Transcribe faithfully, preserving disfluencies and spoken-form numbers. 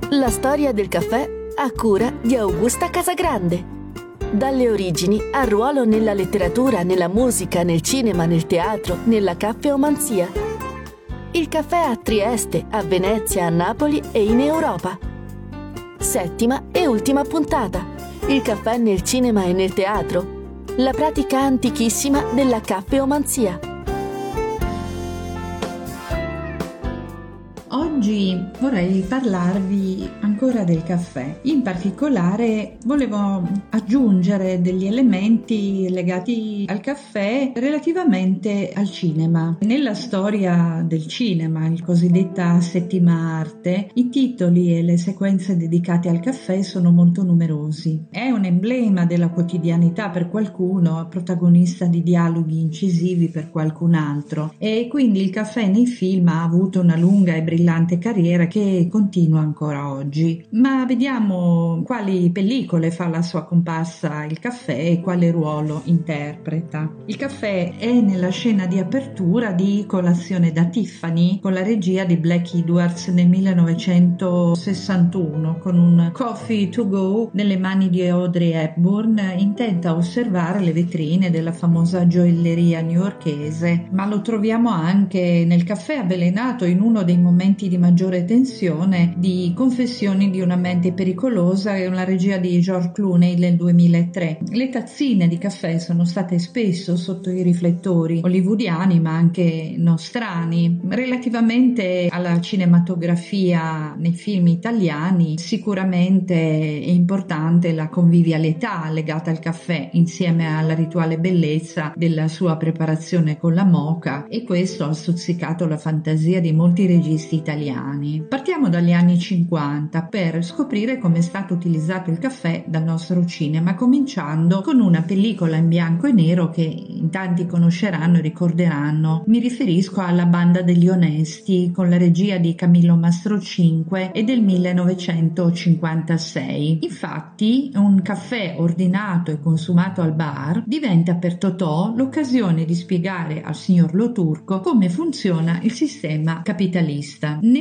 La storia del caffè a cura di Augusta Casagrande. Dalle origini al ruolo nella letteratura, nella musica, nel cinema, nel teatro, nella caffeomanzia. Il caffè a Trieste, a Venezia, a Napoli e in Europa. Settima e ultima puntata. Il caffè nel cinema e nel teatro. La pratica antichissima della caffeomanzia. Oggi vorrei parlarvi ancora del caffè. In particolare volevo aggiungere degli elementi legati al caffè relativamente al cinema. Nella storia del cinema, il cosiddetta settima arte, i titoli e le sequenze dedicate al caffè sono molto numerosi. È un emblema della quotidianità per qualcuno, protagonista di dialoghi incisivi per qualcun altro, e quindi il caffè nei film ha avuto una lunga e brillante carriera che continua ancora oggi. Ma vediamo quali pellicole fa la sua comparsa il caffè e quale ruolo interpreta. Il caffè è nella scena di apertura di Colazione da Tiffany con la regia di Black Edwards nel millenovecentosessantuno, con un coffee to go nelle mani di Audrey Hepburn, intenta a osservare le vetrine della famosa gioielleria newyorkese. Ma lo troviamo anche nel caffè avvelenato in uno dei momenti di maggiore tensione di Confessioni di una mente pericolosa e una regia di George Clooney nel duemilatré. Le tazzine di caffè sono state spesso sotto i riflettori hollywoodiani ma anche nostrani. Relativamente alla cinematografia nei film italiani, sicuramente è importante la convivialità legata al caffè insieme alla rituale bellezza della sua preparazione con la moka, e questo ha stuzzicato la fantasia di molti registi italiani. Partiamo dagli anni cinquanta per scoprire come è stato utilizzato il caffè dal nostro cinema, cominciando con una pellicola in bianco e nero che in tanti conosceranno e ricorderanno. Mi riferisco alla Banda degli Onesti con la regia di Camillo Mastrocinque e del millenovecentocinquantasei. Infatti, un caffè ordinato e consumato al bar diventa per Totò l'occasione di spiegare al signor Lo Turco come funziona il sistema capitalista.